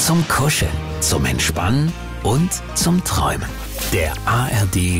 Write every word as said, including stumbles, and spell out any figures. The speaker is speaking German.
Zum Kuscheln, zum Entspannen und zum Träumen. Der A R D